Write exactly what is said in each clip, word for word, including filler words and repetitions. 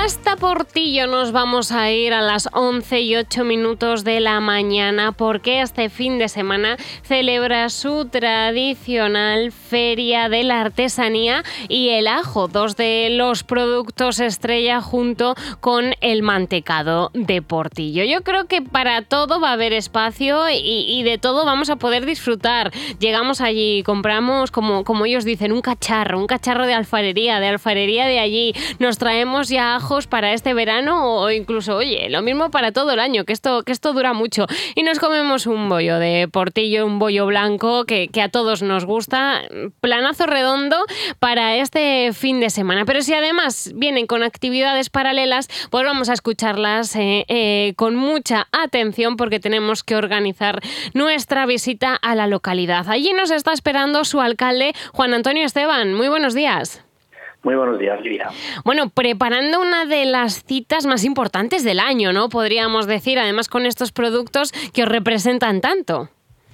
Hasta Portillo nos vamos a ir a las once y ocho minutos de la mañana porque este fin de semana celebra su tradicional Feria de la Artesanía y el ajo, dos de los productos estrella junto con el mantecado de Portillo. Yo creo que para todo va a haber espacio y, y de todo vamos a poder disfrutar. Llegamos allí, compramos, como, como ellos dicen, un cacharro, un cacharro de alfarería, de alfarería de allí. Nos traemos ya ajos para este verano o incluso, oye, lo mismo para todo el año, que esto, que esto dura mucho. Y nos comemos un bollo de Portillo, un bollo blanco que, que a todos nos gusta. Planazo redondo para este fin de semana. Pero si además vienen con actividades paralelas, pues vamos a escucharlas eh, eh, con mucha atención porque tenemos que organizar nuestra visita a la localidad. Allí nos está esperando su alcalde, Juan Antonio Esteban. Muy buenos días. Muy buenos días, Lidia. Bueno, preparando una de las citas más importantes del año, ¿no? Podríamos decir, además con estos productos que os representan tanto.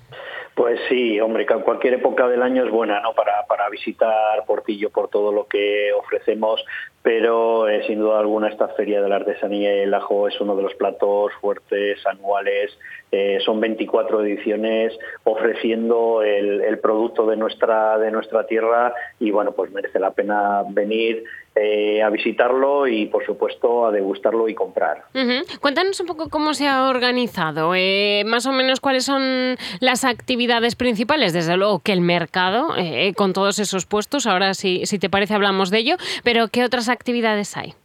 Pues sí, hombre, cualquier época del año es buena, ¿no? Para, para visitar Portillo por todo lo que ofrecemos, pero eh, sin duda alguna esta Feria de la Artesanía y el Ajo es uno de los platos fuertes anuales. Eh, son veinticuatro ediciones ofreciendo el, el producto de nuestra de nuestra tierra y bueno, pues merece la pena venir eh, a visitarlo y por supuesto a degustarlo y comprar. Uh-huh. Cuéntanos un poco cómo se ha organizado, eh, más o menos cuáles son las actividades principales. Desde luego que el mercado, eh, con todos esos puestos, ahora si, si te parece hablamos de ello, pero ¿qué otras actividades hay?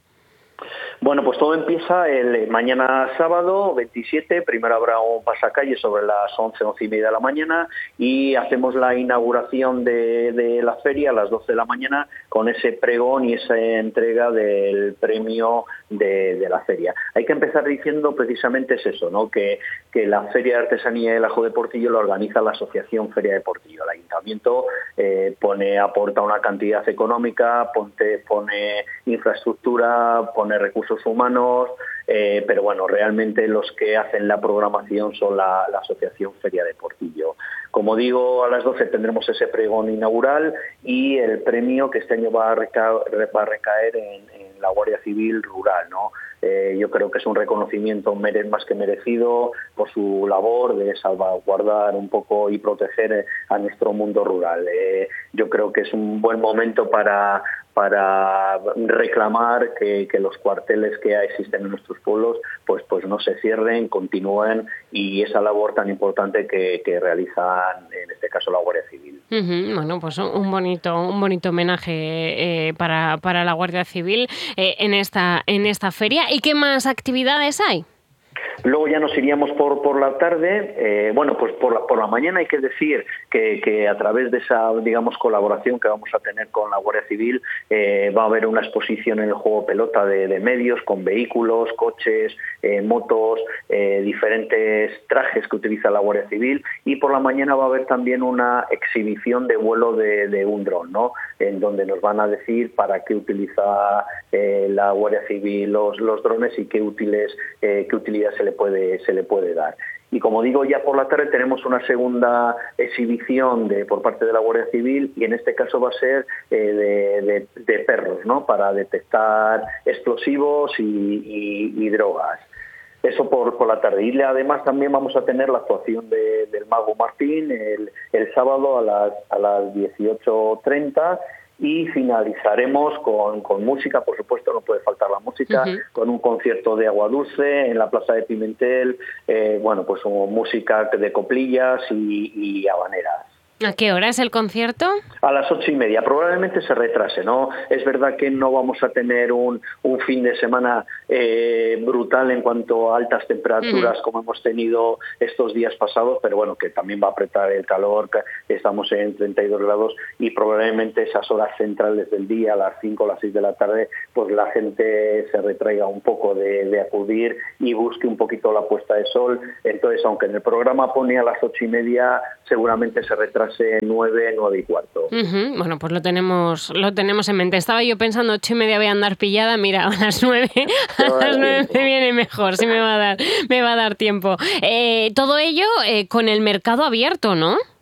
Bueno, pues todo empieza el mañana sábado veintisiete, primero habrá un pasacalle sobre las once, once y media de la mañana y hacemos la inauguración de, de la feria a las doce de la mañana con ese pregón y esa entrega del premio de, de la feria. Hay que empezar diciendo precisamente es eso, ¿no? Que, que la Feria de Artesanía y el Ajo de Portillo la organiza la Asociación Feria de Portillo. El Ayuntamiento eh, pone, aporta una cantidad económica, ponte, pone infraestructura, pone recursos humanos, eh, pero bueno, realmente los que hacen la programación son la, la Asociación Feria de Portillo. Como digo, a las doce tendremos ese pregón inaugural y el premio que este año va a, reca- va a recaer en, en la Guardia Civil Rural, ¿no? Eh, yo creo que es un reconocimiento mere- más que merecido por su labor de salvaguardar un poco y proteger a nuestro mundo rural. Eh, yo creo que es un buen momento para para reclamar que, que los cuarteles que existen en nuestros pueblos pues pues no se cierren, continúen y esa labor tan importante que, que realizan en este caso la Guardia Civil. Uh-huh. Bueno, pues un bonito un bonito homenaje eh, para, para la Guardia Civil eh, en esta en esta feria. ¿Y qué más actividades hay? Luego ya nos iríamos por por la tarde, eh, bueno, pues por la, por la mañana hay que decir que, que a través de esa, digamos, colaboración que vamos a tener con la Guardia Civil, eh, va a haber una exposición en el juego pelota de, de medios, con vehículos, coches, eh, motos, eh, diferentes trajes que utiliza la Guardia Civil y por la mañana va a haber también una exhibición de vuelo de, de un dron, ¿no? En donde nos van a decir para qué utiliza eh, la Guardia Civil los, los drones y qué útiles, eh, qué utilidad se le puede se le puede dar. Y como digo, ya por la tarde tenemos una segunda exhibición de por parte de la Guardia Civil y en este caso va a ser eh, de, de, de perros, ¿no? Para detectar explosivos y, y, y drogas. Eso por, por la tarde. Y además también vamos a tener la actuación de, del Mago Martín el, el sábado a las, a las dieciocho treinta y finalizaremos con, con música, por supuesto no puede faltar la música, uh-huh. con un concierto de Agua Dulce en la Plaza de Pimentel, eh, bueno, pues música de coplillas y, y habaneras. ¿A qué hora es el concierto? A las ocho y media. Probablemente se retrase, ¿no? Es verdad que no vamos a tener un, un fin de semana eh, brutal en cuanto a altas temperaturas uh-huh. como hemos tenido estos días pasados, pero bueno, que también va a apretar el calor, que estamos en treinta y dos grados y probablemente esas horas centrales del día, a las cinco o las seis de la tarde, pues la gente se retraiga un poco de, de acudir y busque un poquito la puesta de sol. Entonces, aunque en el programa pone a las ocho y media, seguramente se retrase nueve, nueve y cuarto. Uh-huh. Bueno, pues lo tenemos, lo tenemos en mente. Estaba yo pensando ocho y media voy a andar pillada, mira, a las nueve, a las nueve me viene mejor, sí me va a dar, me va a dar tiempo. Eh, todo ello eh, con el mercado abierto, ¿no?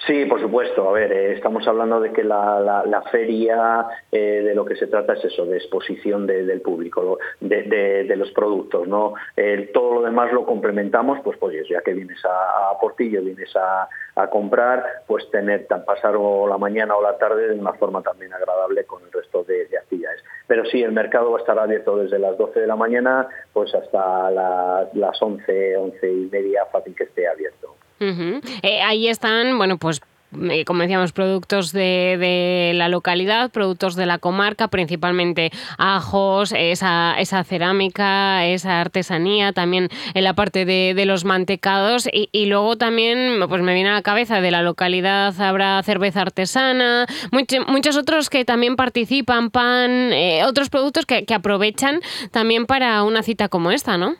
Sí, por supuesto. A ver, eh, estamos hablando de que la, la, la feria eh, de lo que se trata es eso, de exposición de, del público, de, de, de los productos, ¿no? Eh, todo lo demás lo complementamos, pues, pues ya que vienes a, a Portillo, vienes a, a comprar, pues tener pasar o la mañana o la tarde de una forma también agradable con el resto de, de actividades. Pero sí, el mercado va a estar abierto desde las doce de la mañana pues hasta las, las once, once y media, fácil que esté abierto. Uh-huh. Eh, ahí están, bueno, pues eh, como decíamos, productos de, de la localidad, productos de la comarca, principalmente ajos, esa, esa cerámica, esa artesanía, también en la parte de, de los mantecados y, y luego también, pues me viene a la cabeza, de la localidad habrá cerveza artesana, much, muchos otros que también participan, pan, eh, otros productos que, que aprovechan también para una cita como esta, ¿no?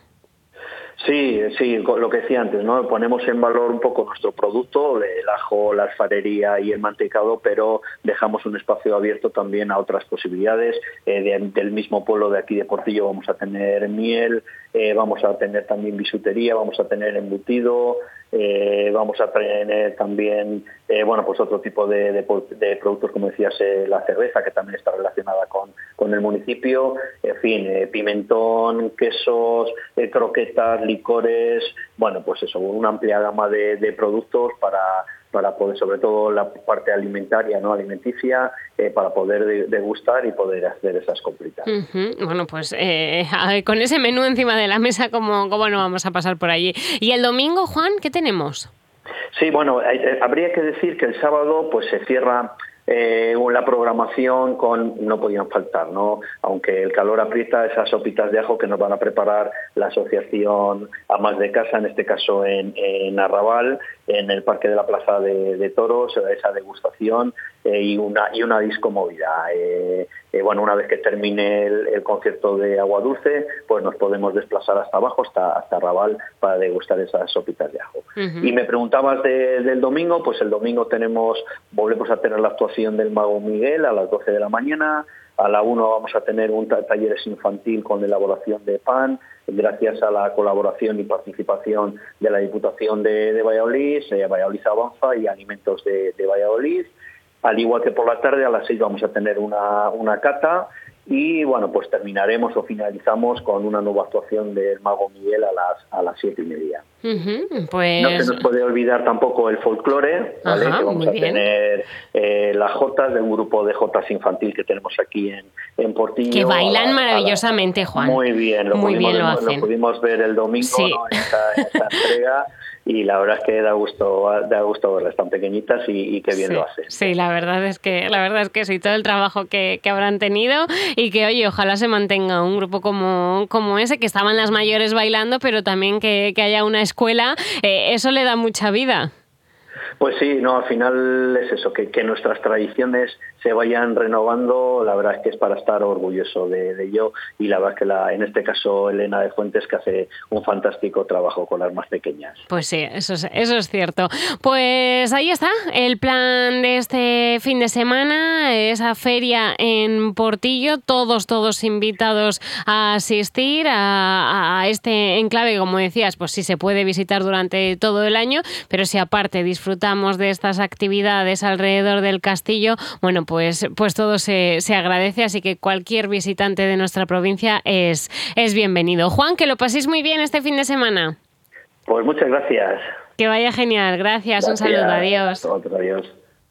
Sí, sí, lo que decía antes, ¿no? Ponemos en valor un poco nuestro producto, el ajo, la alfarería y el mantecado, pero dejamos un espacio abierto también a otras posibilidades. Eh, de, del mismo pueblo de aquí de Portillo vamos a tener miel, eh, vamos a tener también bisutería, vamos a tener embutido, eh, vamos a tener también, eh, bueno, pues otro tipo de, de, de productos, como decías, eh, la cerveza, que también está relacionada con, con el municipio, en fin, eh, pimentón, quesos, eh, croquetas, licores, bueno, pues eso, una amplia gama de, de productos para, para poder, sobre todo la parte alimentaria, no alimenticia, eh, para poder degustar y poder hacer esas compritas. Uh-huh. Bueno, pues eh, con ese menú encima de la mesa, ¿cómo, cómo no vamos a pasar por allí? Y el domingo, Juan, ¿qué tenemos? Sí, bueno, eh, habría que decir que el sábado pues se cierra Eh, la programación con, no podían faltar, ¿no? Aunque el calor aprieta, esas sopitas de ajo que nos van a preparar la asociación Amas de Casa, en este caso en, en Arrabal, en el Parque de la Plaza de, de Toros, esa degustación eh, y una y una disco movida. Eh, eh, bueno, una vez que termine el, el concierto de Agua Dulce, pues nos podemos desplazar hasta abajo, hasta, hasta Arrabal, para degustar esas sopitas de ajo. Uh-huh. Y me preguntabas de, del domingo, pues el domingo tenemos, volvemos a tener la actuación del Mago Miguel a las doce de la mañana. A la una vamos a tener un talleres infantil con elaboración de pan, gracias a la colaboración y participación de la Diputación de, de Valladolid, eh, Valladolid Avanza y Alimentos de, de Valladolid. Al igual que por la tarde, a las seis vamos a tener una, una cata. Y bueno, pues terminaremos o finalizamos con una nueva actuación del Mago Miguel a las a las siete y media. Uh-huh, pues... No se nos puede olvidar tampoco el folclore, ¿vale? Ajá, que vamos a bien. tener eh, las jotas de un grupo de jotas infantil que tenemos aquí en, en Portillo. Que bailan la, maravillosamente, la... Juan. Muy bien, lo, Muy pudimos, bien lo, lo, lo pudimos ver el domingo, sí. ¿no? en, esta, en esta entrega. Y la verdad es que da gusto, da gusto verlas tan pequeñitas y, y qué bien sí, lo hacen. Sí, la verdad es que la verdad es que sí, todo el trabajo que, que habrán tenido y que, oye, ojalá se mantenga un grupo como, como ese, que estaban las mayores bailando, pero también que, que haya una escuela, eh, eso le da mucha vida. Pues sí, no, al final es eso, que, que nuestras tradiciones se vayan renovando, la verdad es que es para estar orgulloso de, de ello, y la verdad es que la, en este caso Elena de Fuentes, que hace un fantástico trabajo con las más pequeñas. Pues sí, eso es, eso es cierto. Pues ahí está el plan de este fin de semana, esa feria en Portillo, todos, todos invitados a asistir a, a este enclave, como decías, pues sí se puede visitar durante todo el año, pero si aparte disfrutamos de estas actividades alrededor del castillo, bueno, pues, pues todo se, se agradece, así que cualquier visitante de nuestra provincia es, es bienvenido. Juan, que lo paséis muy bien este fin de semana. Pues muchas gracias. Que vaya genial, gracias, gracias. Un saludo, adiós. Otro, adiós.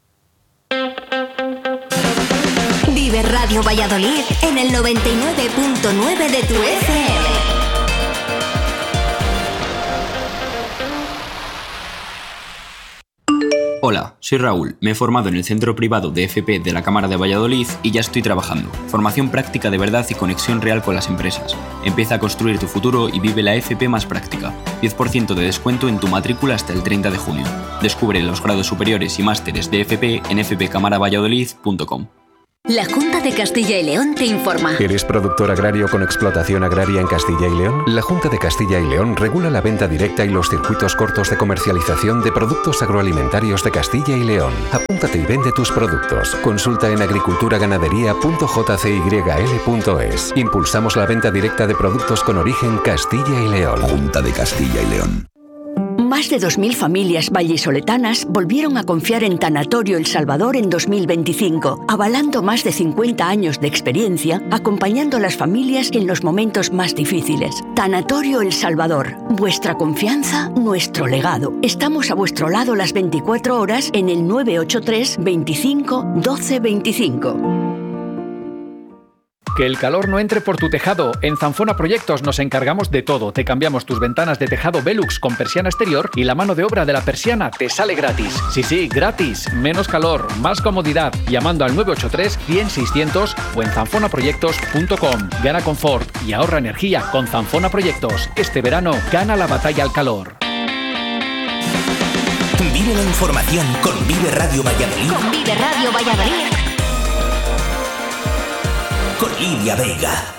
Vive Radio Valladolid en el noventa y nueve punto nueve de tu F M. Hola, soy Raúl, me he formado en el Centro Privado de F P de la Cámara de Valladolid y ya estoy trabajando. Formación práctica de verdad y conexión real con las empresas. Empieza a construir tu futuro y vive la F P más práctica. diez por ciento de descuento en tu matrícula hasta el treinta de junio. Descubre los grados superiores y másteres de F P en f p camara valladolid punto com. La Junta de Castilla y León te informa. ¿Eres productor agrario con explotación agraria en Castilla y León? La Junta de Castilla y León regula la venta directa y los circuitos cortos de comercialización de productos agroalimentarios de Castilla y León. Apúntate y vende tus productos. Consulta en agricultura ganadería punto j c y l punto es. Impulsamos la venta directa de productos con origen Castilla y León. Junta de Castilla y León. Más de dos mil familias vallisoletanas volvieron a confiar en Tanatorio El Salvador en dos mil veinticinco, avalando más de cincuenta años de experiencia, acompañando a las familias en los momentos más difíciles. Tanatorio El Salvador, vuestra confianza, nuestro legado. Estamos a vuestro lado las veinticuatro horas en el nueve ocho tres, veinticinco, doce veinticinco. Que el calor no entre por tu tejado. En Zanfona Proyectos nos encargamos de todo. Te cambiamos tus ventanas de tejado Velux con persiana exterior y la mano de obra de la persiana te sale gratis. Sí, sí, gratis. Menos calor, más comodidad. Llamando al nueve ocho tres, cien, seiscientos o en zanfona proyectos punto com. Gana confort y ahorra energía con Zanfona Proyectos. Este verano gana la batalla al calor. Vive la información con Vive Radio Valladolid. Con Vive Radio Valladolid. Con Lidia Vega.